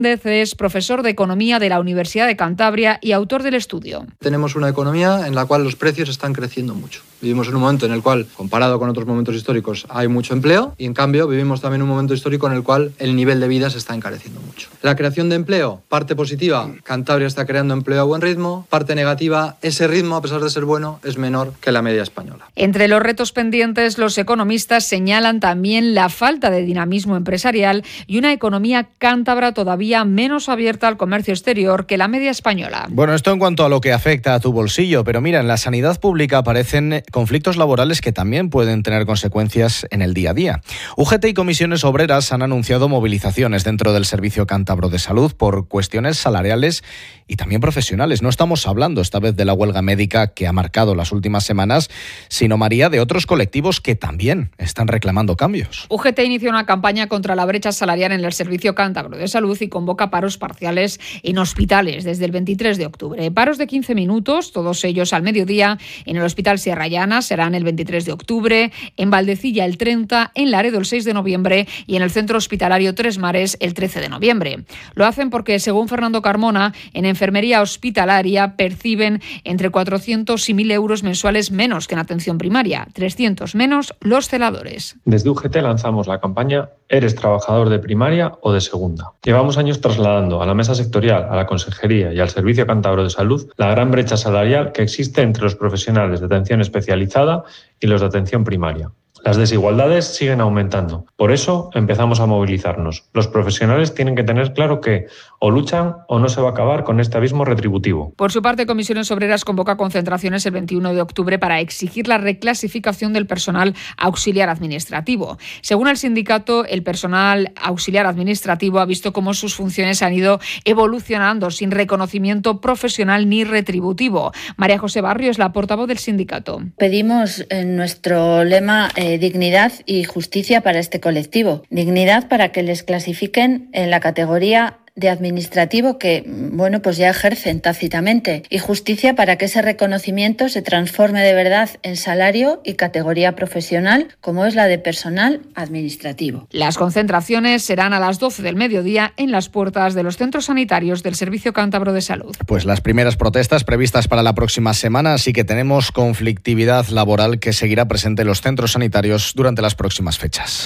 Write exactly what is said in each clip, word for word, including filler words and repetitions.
Es profesor de Economía de la Universidad de Cantabria y autor del estudio. Tenemos una economía en la cual los precios están creciendo mucho. Vivimos en un momento en el cual, comparado con otros momentos históricos, hay mucho empleo y, en cambio, vivimos también un momento histórico en el cual el nivel de vida se está encareciendo mucho. La creación de empleo, parte positiva, Cantabria está creando empleo a buen ritmo. Parte negativa, ese ritmo, a pesar de ser bueno, es menor que la media española. Entre los retos pendientes, los economistas señalan también la falta de dinamismo empresarial y una economía cántabra todavía menos abierta al comercio exterior que la media española. Bueno, esto en cuanto a lo que afecta a tu bolsillo, pero mira, en la sanidad pública aparecen conflictos laborales que también pueden tener consecuencias en el día a día. U G T y comisiones obreras han anunciado movilizaciones dentro del Servicio Cántabro de Salud por cuestiones salariales y también profesionales. No estamos hablando esta vez de la huelga médica que ha marcado las últimas semanas, sino, María, de otros colectivos que también están reclamando cambios. U G T inició una campaña contra la brecha salarial en el Servicio Cántabro de Salud y convoca paros parciales en hospitales desde el veintitrés de octubre. Paros de quince minutos, todos ellos al mediodía, en el Hospital Sierra Llana serán el veintitrés de octubre, en Valdecilla el treinta, en Laredo el seis de noviembre y en el Centro Hospitalario Tres Mares el trece de noviembre. Lo hacen porque, según Fernando Carmona, en enfermería hospitalaria perciben entre cuatrocientos y mil euros mensuales menos que en atención primaria, trescientos menos los celadores. Desde U G T lanzamos la campaña ¿Eres trabajador de primaria o de segunda? Llevamos años trasladando a la mesa sectorial, a la Consejería y al Servicio Cántabro de Salud la gran brecha salarial que existe entre los profesionales de atención especializada y los de atención primaria. Las desigualdades siguen aumentando. Por eso empezamos a movilizarnos. Los profesionales tienen que tener claro que o luchan o no se va a acabar con este abismo retributivo. Por su parte, Comisiones Obreras convoca concentraciones el veintiuno de octubre para exigir la reclasificación del personal auxiliar administrativo. Según el sindicato, el personal auxiliar administrativo ha visto cómo sus funciones han ido evolucionando sin reconocimiento profesional ni retributivo. María José Barrio es la portavoz del sindicato. Pedimos en nuestro lema eh, dignidad y justicia para este colectivo. Dignidad para que les clasifiquen en la categoría de administrativo que, bueno, pues ya ejercen tácitamente, y justicia para que ese reconocimiento se transforme de verdad en salario y categoría profesional, como es la de personal administrativo. Las concentraciones serán a las doce del mediodía en las puertas de los centros sanitarios del Servicio Cántabro de Salud. Pues las primeras protestas previstas para la próxima semana, así que tenemos conflictividad laboral que seguirá presente en los centros sanitarios durante las próximas fechas.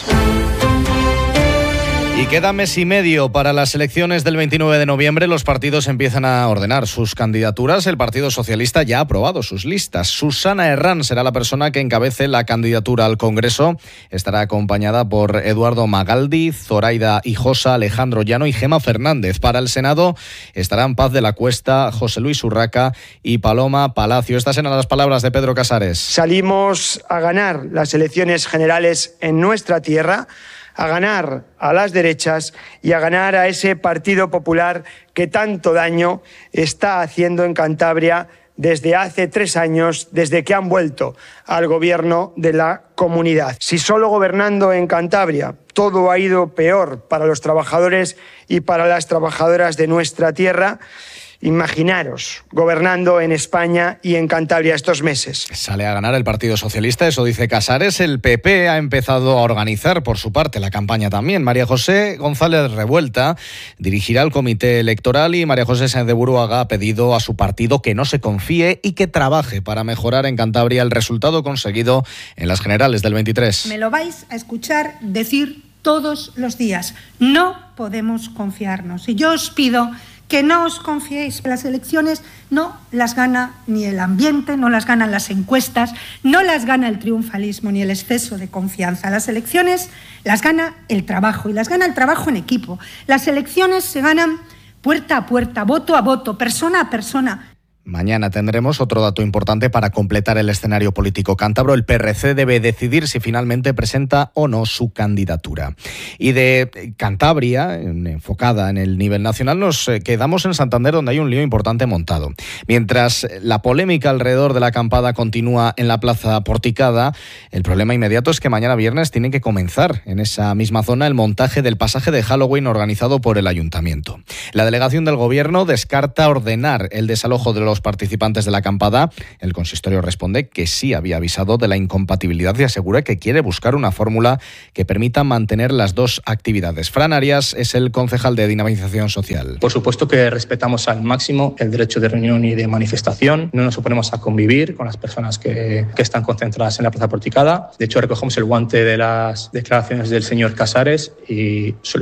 Y queda mes y medio para las elecciones del veintinueve de noviembre. Los partidos empiezan a ordenar sus candidaturas. El Partido Socialista ya ha aprobado sus listas. Susana Herrán será la persona que encabece la candidatura al Congreso. Estará acompañada por Eduardo Magaldi, Zoraida Hijosa, Alejandro Llano y Gema Fernández. Para el Senado estarán Paz de la Cuesta, José Luis Urraca y Paloma Palacio. Estas eran las palabras de Pedro Casares. Salimos a ganar las elecciones generales en nuestra tierra, a ganar a las derechas y a ganar a ese Partido Popular que tanto daño está haciendo en Cantabria desde hace tres años, desde que han vuelto al gobierno de la comunidad. Si solo gobernando en Cantabria todo ha ido peor para los trabajadores y para las trabajadoras de nuestra tierra, imaginaros gobernando en España y en Cantabria estos meses. Sale a ganar el Partido Socialista, eso dice Casares. El P P ha empezado a organizar por su parte la campaña también. María José González Revuelta dirigirá el comité electoral y María José Sáenz de Buruaga ha pedido a su partido que no se confíe y que trabaje para mejorar en Cantabria el resultado conseguido en las generales del veintitrés. Me lo vais a escuchar decir todos los días. No podemos confiarnos. Y yo os pido que no os confiéis. Las elecciones no las gana ni el ambiente, no las ganan las encuestas, no las gana el triunfalismo ni el exceso de confianza. Las elecciones las gana el trabajo y las gana el trabajo en equipo. Las elecciones se ganan puerta a puerta, voto a voto, persona a persona. Mañana tendremos otro dato importante para completar el escenario político cántabro. El P R C debe decidir si finalmente presenta o no su candidatura. Y de Cantabria, enfocada en el nivel nacional, nos quedamos en Santander, donde hay un lío importante montado. Mientras la polémica alrededor de la acampada continúa en la Plaza Porticada, el problema inmediato es que mañana viernes tiene que comenzar en esa misma zona el montaje del pasaje de Halloween organizado por el Ayuntamiento. La delegación del Gobierno descarta ordenar el desalojo de los los participantes de la acampada, el consistorio responde que sí había avisado de la incompatibilidad y asegura que quiere buscar una fórmula que permita mantener las dos actividades. Fran Arias es el concejal de Dinamización Social. Por supuesto que respetamos al máximo el derecho de reunión y de manifestación. No nos oponemos a convivir con las personas que, que están concentradas en la Plaza Porticada. De hecho, recogemos el guante de las declaraciones del señor Casares y